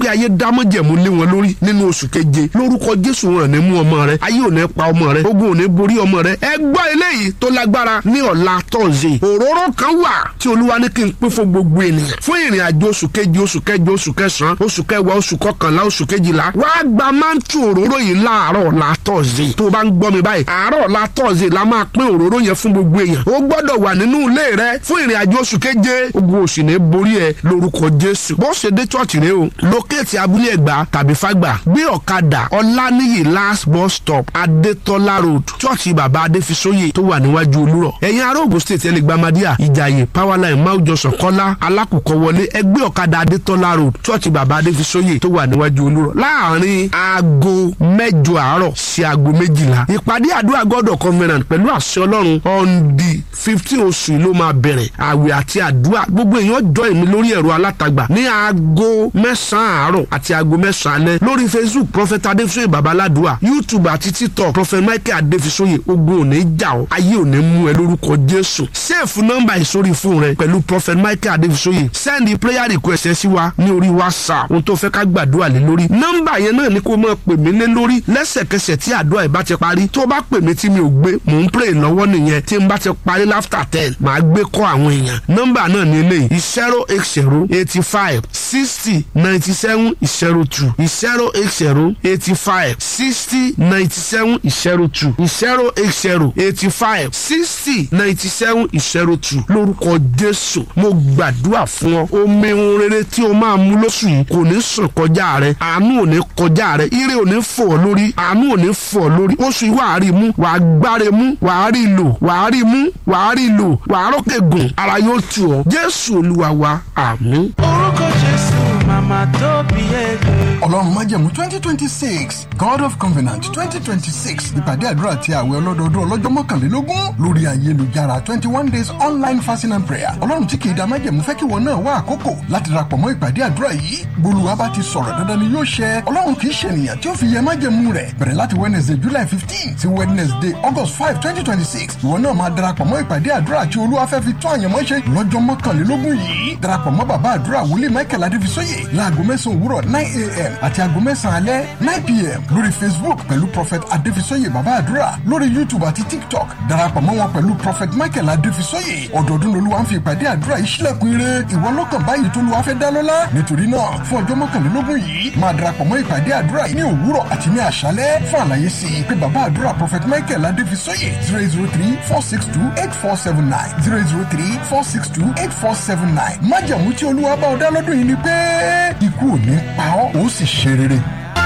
pé ayé dámọ̀jẹ̀mú lé wọn lórí nínú oṣù keje lórúkọ Jésù wọn ní mú ọmọ rẹ ayé ò ní pa ọmọ rẹ ogun ò ní borí ọmọ rẹ. ẹ gbọ́ eléyìí tó lágbára ní ọ̀la tọ́sídẹ̀ẹ́ òróró kan wà tí Olúwa ní kí n pín fún gbogbo ènìyàn fún ìrìn àjò oṣù keje oṣù kẹjọ oṣù kẹsàn-án oṣù kẹwàá oṣù kọkànlá oṣù kejìlá wàá gba máńtù òróró yìí láàárọ̀ ọ̀la tọ́sídẹ̀ẹ́ tó o bá ń gbọ́ mi báyìí àárọ̀ ọ̀la tọ́sídẹ̀ẹ́ la máa pín òróró yẹn fún gbogbo èèyàn ó gbọ́dọ̀ wà nínú ilé rẹ fún ìrìn àjò oṣù keje ogun òsì ní borí ẹ lórúkọ Jésù. bó ṣe dé chọ́ọ̀chì rẹ o lókèétì abúlé Ẹ̀gbá tàbí Fágbà gbé ọ̀kadà Ọláníyì last bus stop Adétọ́lá road chọ́ọ̀chì bàbá Adéfisóyè tó wà níwájú Olúrọ̀. ẹ̀yin ará Ògùn state ẹ lè gba Madia Ìjàyè Powerline Máwùjọsàn Kọ́lá Alákùkọ wọlé ẹgbẹ́ ọ̀kadà Adétọ́lá road chọ́ọ̀chì bàbá Adéfisóyè tó wà níwájú Olúrọ̀ láàrin aago 8 àárọ̀ sí aago 12. ìpàdé àdúrà God of Covenant pẹ̀lú àṣẹ Ọlọ́run on the 15 oṣù yìí ló máa bẹ̀rẹ̀ àwẹ̀ àti àdúrà gbogbo èèyàn jọ èmi lórí ẹ̀rọ alátagbà ní aago 9 àárọ̀ àti aago 9 alẹ́ lórí Facebook Prophet Adéfisóyè Babaládùá YouTube àti TikTok Prophet Michael Adéfisóyè ogun ò ní jà ọ́ ayé ò ní mú ẹ lórúkọ Jésù. sẹ́ẹ̀fù nọ́mbà ìsórí fún rẹ pẹ̀lú Prophet Michael Adéfisóyè send prayer request ẹ sí wa ní orí WhatsApp ohun tó fẹ́ ká gbàdúrà lé lórí nọ́mbà yẹn náà ni kó máa pè mí lé lórí lẹ́sẹ̀kẹsẹ̀ tí àdúrà ìbá ti parí tó bá pè mí tí mi ò gbé mò ń pray lọ́wọ́ nìyẹn tí n bá ti parí láfta 10 màá gbé kọ́ àwọn èèyàn nọ́mbà náà ní eléyìí 08085 60 97 02 08085 60 97 02 08085 60 97 02 lórúkọ Jésù mo gbàdúrà fún ọ omi ohun rere tí o máa mú lóṣù yìí kò ní sàn kọjá rẹ àánú ò ní kọjá rẹ ire ò ní fò ọ́ lórí àánú ò ní fò ọ́ lórí oṣù yìí wàá rí mú wàá gbáre mú wàá rí lò wàá rí mú wàá rí lò wàá rókè gùn ara yóò tù ọ́ Jésù Olúwa wa àmín. orúkọ Jésù màmá tó bí ẹgbẹ́. Ọlọ́run májẹ̀mú 2026 God of Covenant 2026 ìpàdé àdúrà àti àwẹ̀ ọlọ́dọọdún ọlọ́jọ́ mọ́kànlélógún lórí ayélujára 21 days online fasting and prayer. Ọlọ́run tí kì í da májẹ̀mú fẹ́ kí wọn náà wá àkókò láti darapọ̀ mọ́ ìpàdé àdúrà yìí. Bolúwa bá ti sọ̀rọ̀ dandan ni yóò ṣẹ. Ọlọ́run kì í ṣe ènìyàn tí ó fi yẹ májẹ̀mú rẹ̀ bẹ̀rẹ̀ láti Wednesday July 15 sí Wednesday August 5 2026. Ìwọ náà máa darapọ̀ mọ́ ìpàdé àdúrà tí Olúwa fẹ́ fi tún àyànmọ́ ṣe lọ́jọ́ mọ́kànlélógún yìí. Darapọ̀ mọ́ bàbá àdúrà wòlíì Michael Adéfisóyè láago 9 òwúrọ̀ 9 a.m. àti aago 9 alẹ́ 9 p.m. lórí Facebook pẹ̀lú Prophet Adéfisóyè bàbá àdúrà lórí YouTube àti TikTok. Darapọ̀ mọ́ wọn pẹ̀lú Prophet Michael Adéfisóyè. Ọdọọdún lolúwa ń fi ìpàdé àdúrà yìí ṣílẹ̀kùn ire. Ìwọ lọ́kàn báyìí tó lùwà fẹ́ dá lọ́lá. Nítorí náà fún ọjọ́ mọ́kànlélógún yìí máa darapọ̀ mọ́ ìpàdé àdúrà yìí ní òwúrọ̀ àti ní àṣálẹ́. Fún àlàyé sí i pé bàbá àdúrà Prophet Michael Adéfisóyè 003-462-8479 003-462-8479. Májẹ̀mú tí Olúwa bá ọ dá lọ́dún yìí ni pé ikú ò ní pa ọ́ ó sì ṣe rere.